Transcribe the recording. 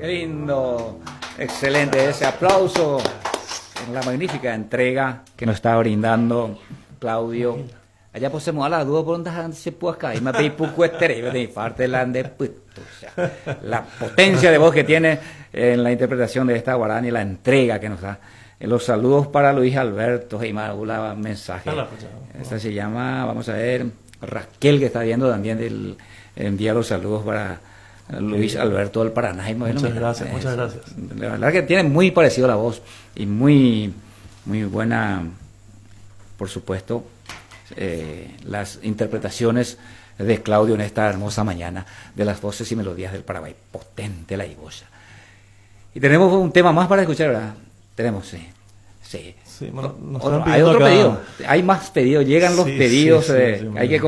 Qué lindo, excelente ese aplauso en la magnífica entrega que nos está brindando Claudio. Allá podemos hablar dúo por donde se puede caer, me pedí poco estereo de parte la potencia de voz que tiene en la interpretación de esta guarani, la entrega que nos da. Los saludos para Luis Alberto, y Maula, mensaje. Esta se llama, vamos a ver, Raquel, que está viendo también, envía los saludos para Luis Alberto del Paraná. Muchas gracias, muchas gracias. La verdad que tiene muy parecido la voz y muy buena, por supuesto, las interpretaciones de Claudio en esta hermosa mañana de las voces y melodías del Paraguay. Potente la iboya. Y tenemos un tema más para escuchar, ¿verdad? Tenemos, sí. Sí, bueno, Hay otro acá. pedido, hay más pedidos, llegan los pedidos, hay que